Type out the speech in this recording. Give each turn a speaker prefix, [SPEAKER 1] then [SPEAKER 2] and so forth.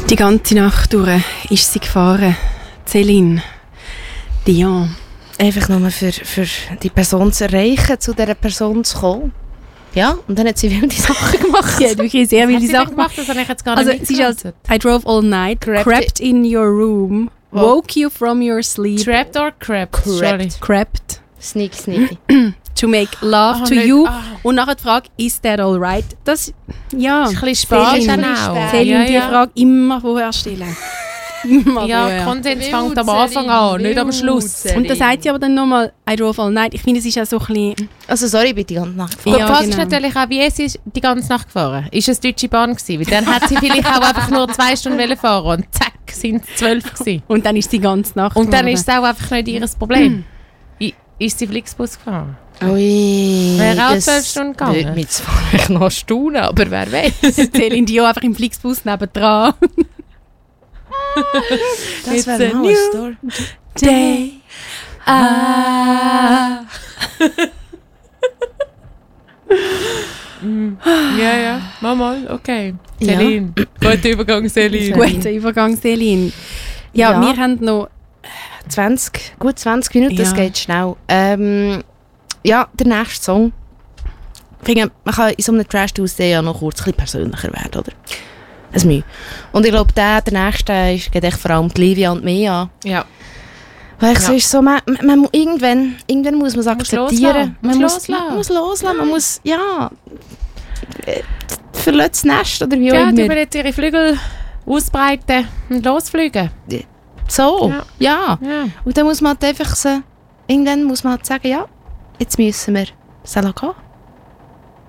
[SPEAKER 1] Die ganze Nacht durch ist sie gefahren. Céline Dion.
[SPEAKER 2] Einfach nur für die Person zu erreichen, zu dieser Person zu kommen. Ja, und dann hat sie wilde Sachen gemacht.
[SPEAKER 1] Sie hat wirklich sehr wilde Sachen gemacht.
[SPEAKER 3] Das habe ich jetzt gar nicht
[SPEAKER 1] Also, sie ist als I drove all night, crept in your room, woke you from your sleep.
[SPEAKER 3] Trapped or crept?
[SPEAKER 1] Crept.
[SPEAKER 2] Sneaky.
[SPEAKER 1] To make love to
[SPEAKER 3] nicht.
[SPEAKER 1] you. Und nachher die Frage, is that alright? Das, ja.
[SPEAKER 3] Das ist ein bisschen spät dann auch.
[SPEAKER 1] Céline, die Frage immer vorher stellen.
[SPEAKER 3] Ja, Konsens fängt am Anfang an, nicht am Schluss.
[SPEAKER 1] Und dann sagt sie aber dann nochmal, I drove all night. Ich finde, es ist ja so ein bisschen...
[SPEAKER 2] Also sorry, ich bin die ganze Nacht
[SPEAKER 3] Ja,
[SPEAKER 1] Ja,
[SPEAKER 3] die Frage ist
[SPEAKER 1] genau.
[SPEAKER 3] natürlich auch, wie es ist die ganze Nacht gefahren. Ist es Deutsche Bahn gewesen? Weil dann hat sie vielleicht auch einfach nur 2 Stunden wollen fahren und zack, sind es 12 gewesen.
[SPEAKER 1] Und dann ist sie ganz Nacht
[SPEAKER 3] Und dann
[SPEAKER 1] geworden.
[SPEAKER 3] ist es auch einfach nicht ihr Problem. Ist sie Flixbus gefahren?
[SPEAKER 2] Ui,
[SPEAKER 3] Wäre auch
[SPEAKER 2] das
[SPEAKER 3] 12 Stunden gegangen.
[SPEAKER 2] würde mich jetzt vielleicht noch staunen, aber wer weiß.
[SPEAKER 1] Céline Dion einfach im Flixbus nebendran.
[SPEAKER 2] Das wäre mal eine Story.
[SPEAKER 1] Day.
[SPEAKER 3] Ja, mal, okay.
[SPEAKER 2] Ja.
[SPEAKER 3] Céline. Guter Übergang, Céline.
[SPEAKER 1] Guter Übergang, Céline. Ja,
[SPEAKER 2] Ja.
[SPEAKER 1] wir haben noch...
[SPEAKER 2] Gut 20 Minuten, das
[SPEAKER 1] Ja.
[SPEAKER 2] geht schnell. Ja, der nächste Song. Ich finde, man kann in so einem Trash-House ja noch kurz ein bisschen persönlicher werden, oder? Ein Mühe. Und ich glaube, der nächste geht echt vor allem die Livia und mich an.
[SPEAKER 3] Ja.
[SPEAKER 2] Weil ich
[SPEAKER 3] Ja.
[SPEAKER 2] so ist so, irgendwann muss man es akzeptieren.
[SPEAKER 3] Man muss loslassen.
[SPEAKER 2] Man muss loslassen. Man muss, ja... verlässt das Nest, oder wie auch
[SPEAKER 3] Ja, die
[SPEAKER 2] immer.
[SPEAKER 3] will jetzt ihre Flügel ausbreiten und losfliegen.
[SPEAKER 2] So, ja.
[SPEAKER 3] Ja.
[SPEAKER 2] Und dann muss man halt einfach so... Irgendwann muss man halt sagen, ja, jetzt müssen wir es gehen.